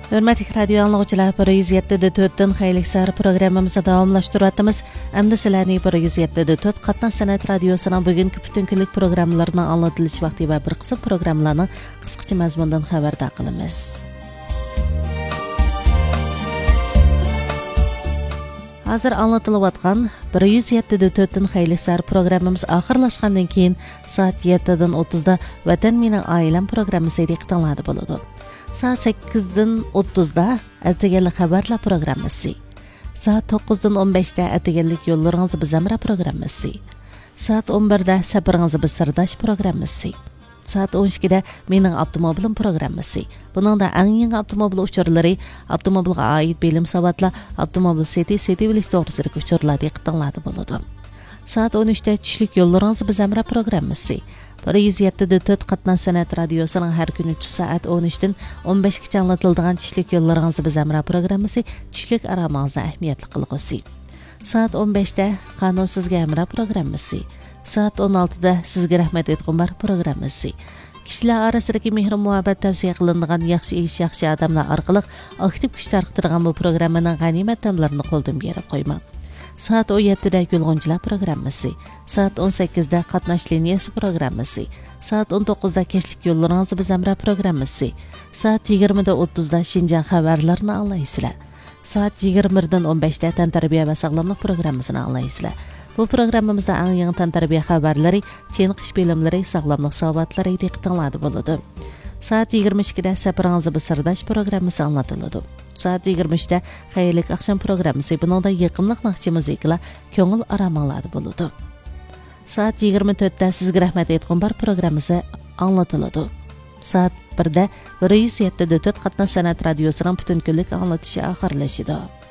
Hörmətli radio anlıqçılar, 107.4-dən xeyirlik səhər proqramımızı davamlaşdırıyatımız. Əmdə sizlərni 107.4 Qatnaq Sənət Radiosunun bugünkü bütün günlük proqramlarının anlatılış vaxtı və bir qısım proqramlarının qısqaça məzmundan xəbərdar qılımız. Hazır anlatılıvatqan 107.4-dən xeyirlik səhər proqramımız axırlaşqandan keyin saat 7-dən 30-da Vətən Mening Ailəm proqramı seyriqtanladı boludu. Saat 8-dən 30-da Ətigellik xəbərlər proqramısı. Saat 9-dan 15-də Ətigellik yollarınızı bizəmrə proqramısı. Saat 11-də Səbirinizi biz sirdaş proqramısı. Saat 12-də Mening Avtomobilim proqramısı. Bunun da ən yeni avtomobil uçurları, avtomobilga aid bilim savatla, avtomobil seti biliş doğrusuzdaki uçurlar diqqətinizdə boludu. Saat 13-də Tushlik yollarınızı bizəmrə proqramısı. 107.4 Qatnaq Sənət Radiosunun hər gün 3 saat 13-dən 15-gacha anlatıldığı Tushlik yollarınızı bizəmrə proqramısı Tushlik aramağınızda əhəmiyyətli qılğısı. Saat 15-də Qanunsizga əmrə proqramısı. Saat 16-da Sizga rəhmət etqin bar proqramısı. Kişilər arasındakı mehr muhabbət tavsiyə qılınğan yaxşı iş, yaxşı adamlar arqılıq aktiv kuch tarqıtırğan bu proqramının qənimət tamlarını qo'ldan berib qo'yma. Saat 17-də Gülğuncular proqramısı. Saat 18-də Qatnaş liniyası proqramısı. Saat 19-da Keşlik yollarınızı bizəmrə proqramısı. Saat 20-də 30-da Şinjan xəbərlərini anlaysızlar. Saat 21-dən 15-də Təntarbiya və sağlamlıq proqramısını anlaysızlar. Bu proqramımızda ən yeni təntarbiya xəbərləri, çeniqish bilimləri, sağlamlıq savatları diqqətinizdə boludu. Saat 22-də Səbirinizi biz sirdaş proqramısı anlatıldı. Saat 23-də Xeyirlik axşam proqramısı, bunun da yaqınlıq naxçı muzikalar, köngül aramaqları boludu. Saat 24-də Sizga rəhmət etqin bar proqramısı anlatıldı. Saat 1-də 107.4 Qatnaq Sənət Radiosunun bütün günlük anlatışı axırlaşıdı.